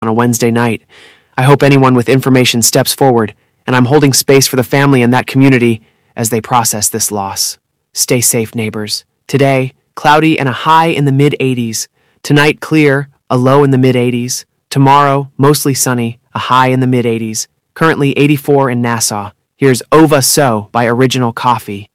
on a Wednesday night. I hope anyone with information steps forward, and I'm holding space for the family and that community as they process this loss. Stay safe, neighbors. Today, cloudy and a high in the mid-80s. Tonight, clear, a low in the mid-80s. Tomorrow, mostly sunny, a high in the mid-80s. Currently 84 in Nassau. Here's Ova So by Original Coffee.